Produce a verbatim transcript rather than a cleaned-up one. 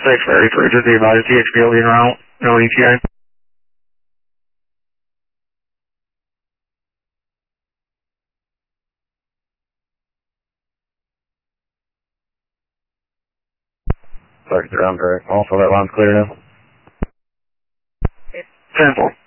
six Ferry Bridge with the advised T H B leading route, no E T A. Sorry, ground correct. Also, that line's clear now. ten four.